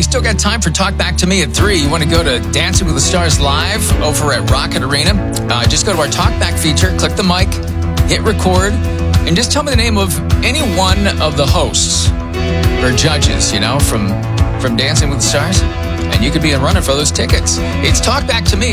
still got time for Talk Back to Me at 3. You want to go to Dancing with the Stars Live over at Rocket Arena? Just go to our Talk Back feature, click the mic, hit record, and just tell me the name of any one of the hosts or judges, from Dancing with the Stars. And you could be a runner for those tickets. It's Talk Back to Me.